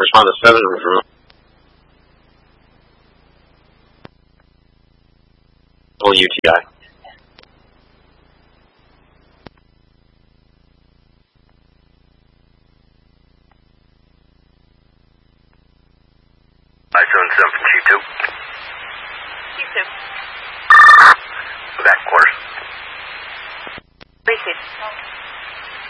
Respond to 7 from UTI. iPhone 722. Houston. Back quarters. Receive.